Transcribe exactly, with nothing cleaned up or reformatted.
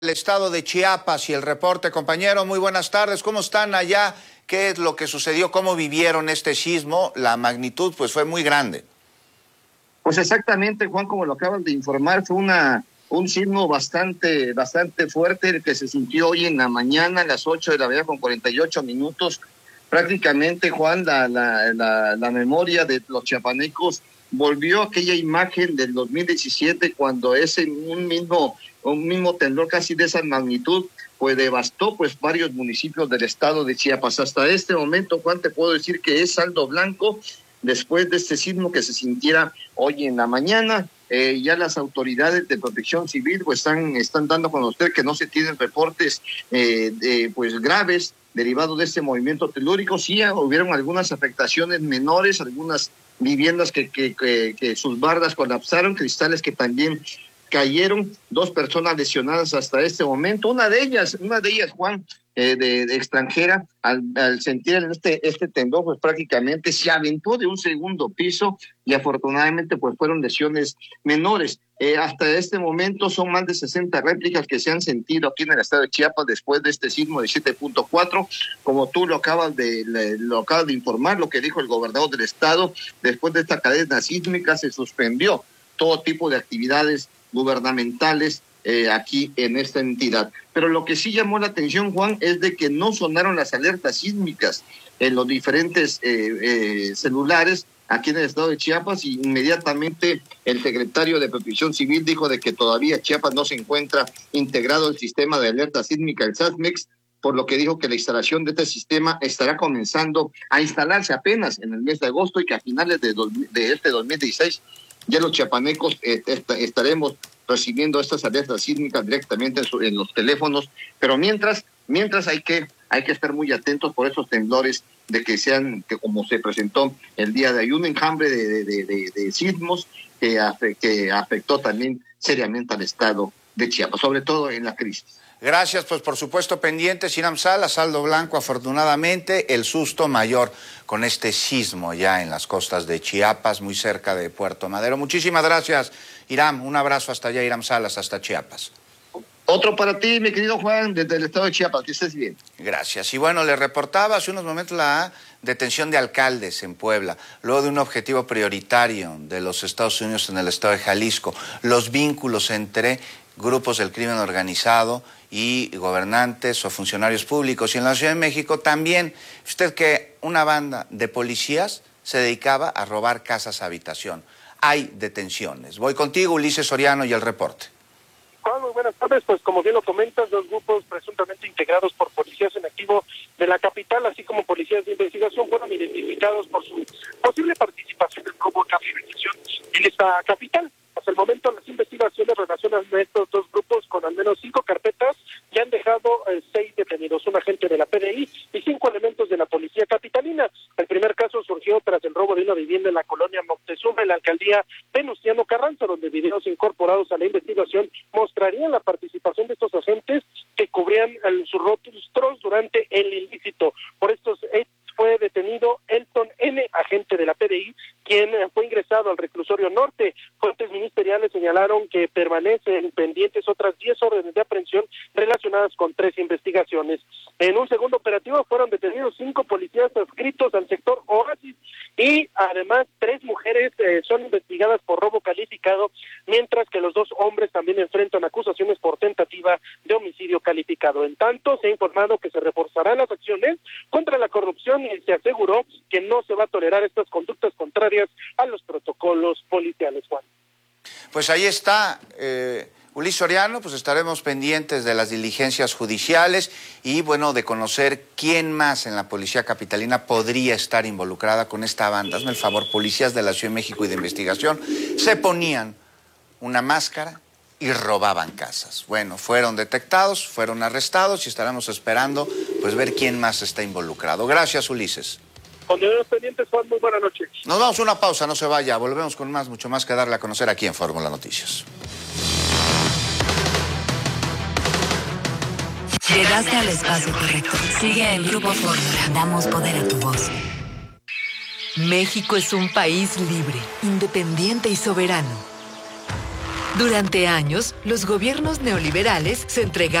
El estado de Chiapas y el reporte, compañero. Muy buenas tardes. ¿Cómo están allá? ¿Qué es lo que sucedió? ¿Cómo vivieron este sismo? La magnitud pues fue muy grande. Pues exactamente, Juan, como lo acabas de informar, fue una un sismo bastante bastante fuerte el que se sintió hoy en la mañana a las ocho de la mañana con cuarenta y ocho minutos. Prácticamente, Juan, la, la, la, la memoria de los chiapanecos volvió a aquella imagen del dos mil diecisiete cuando ese un mismo un mismo temblor casi de esa magnitud pues devastó pues varios municipios del estado de Chiapas. Hasta este momento, Juan, te puedo decir que es saldo blanco después de este sismo que se sintiera hoy en la mañana. Eh, ya las autoridades de protección civil pues están, están dando a conocer que no se tienen reportes eh, de, pues graves derivados de este movimiento telúrico. Sí hubieron algunas afectaciones menores, algunas viviendas que, que, que, que sus bardas colapsaron, cristales que también cayeron, dos personas lesionadas hasta este momento. Una de ellas, una de ellas, Juan, eh, de, de extranjera, al, al sentir este, este temblor, pues prácticamente se aventó de un segundo piso y afortunadamente pues fueron lesiones menores. Eh, hasta este momento son más de sesenta réplicas que se han sentido aquí en el estado de Chiapas después de este sismo de siete punto cuatro. Como tú lo acabas de lo acabas de informar, lo que dijo el gobernador del estado, después de esta cadena sísmica se suspendió todo tipo de actividades gubernamentales eh, aquí en esta entidad. Pero lo que sí llamó la atención, Juan, es de que no sonaron las alertas sísmicas en los diferentes eh, eh, celulares aquí en el estado de Chiapas, y inmediatamente el secretario de Protección Civil dijo de que todavía Chiapas no se encuentra integrado al sistema de alerta sísmica, el SASMEX, por lo que dijo que la instalación de este sistema estará comenzando a instalarse apenas en el mes de agosto y que a finales de, dos, de este dos mil dieciséis ya los chiapanecos eh, est estaremos recibiendo estas alertas sísmicas directamente en, su, en los teléfonos. Pero mientras, mientras hay que hay que estar muy atentos por esos temblores de que sean, que como se presentó el día de hoy, un enjambre de, de, de, de sismos que, afe, que afectó también seriamente al estado de Chiapas, sobre todo en la crisis. Gracias, pues por supuesto pendientes, Hiram Salas, saldo blanco afortunadamente, el susto mayor con este sismo ya en las costas de Chiapas, muy cerca de Puerto Madero. Muchísimas gracias, Hiram, un abrazo hasta allá, Hiram Salas, hasta Chiapas. Otro para ti, mi querido Juan, desde el estado de Chiapas, que estés bien. Gracias. Y bueno, le reportaba hace unos momentos la detención de alcaldes en Puebla, luego de un objetivo prioritario de los Estados Unidos en el estado de Jalisco, los vínculos entre grupos del crimen organizado y gobernantes o funcionarios públicos. Y en la Ciudad de México también, usted que una banda de policías se dedicaba a robar casas habitación. Hay detenciones. Voy contigo, Ulises Soriano, y el reporte. Juan, muy buenas tardes. Pues como bien lo comentas, dos grupos presuntamente integrados por policías en activo de la capital, así como policías de investigación, fueron identificados por su posible participación en robo, café y bendición en esta capital. Hasta el momento, las investigaciones relacionan a estos dos grupos con al menos cinco carpetas y han dejado eh, seis detenidos, un agente de la P D I y cinco elementos de la policía capitalina. El primer caso surgió tras el robo de una vivienda en la colonia Moctezuma, en la alcaldía Venustiano Carranza, donde videos incorporados a la investigación mostrarían la participación de estos agentes que cubrían el, sus rostros durante el ilícito. Por estos hechos fue detenido Elton N., agente de la P D I, quien fue ingresado al reclusorio norte. Fuentes ministeriales señalaron que permanecen pendientes otras diez órdenes de aprehensión relacionadas con tres investigaciones. En un segundo operativo fueron detenidos cinco policías adscritos al sector Oasis y además tres mujeres eh, son investigadas por robo calificado, mientras que los dos hombres también enfrentan acusaciones por tentativa de homicidio calificado. En tanto, se ha informado que se reforzarán las acciones contra la corrupción y se aseguró que no se va a tolerar estas conductas contrarias a los protocolos policiales, Juan. Pues ahí está, eh, Ulises Soriano, pues estaremos pendientes de las diligencias judiciales y, bueno, de conocer quién más en la policía capitalina podría estar involucrada con esta banda. Hazme el favor, policías de la Ciudad de México y de investigación se ponían una máscara y robaban casas. Bueno, fueron detectados, fueron arrestados y estaremos esperando pues ver quién más está involucrado. Gracias, Ulises. Continuemos pendientes, Juan, muy buena noche. Nos vamos a una pausa, no se vaya, volvemos con más, mucho más que darle a conocer aquí en Fórmula Noticias. Llegaste al espacio correcto. Sigue el Grupo Fórmula. Damos poder a tu voz. México es un país libre, independiente y soberano. Durante años, los gobiernos neoliberales se entregaron